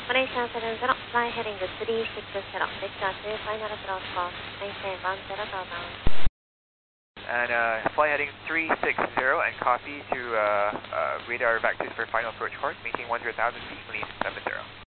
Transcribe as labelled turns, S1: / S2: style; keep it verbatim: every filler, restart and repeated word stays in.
S1: Malaysia seven zero, fly heading to three six zero, Victor two, final approach course, maintain one zero southbound.
S2: And uh, fly heading three six zero and copy to uh, uh, radar back to for final approach course, maintain one zero thousand feet, Malaysia seven zero.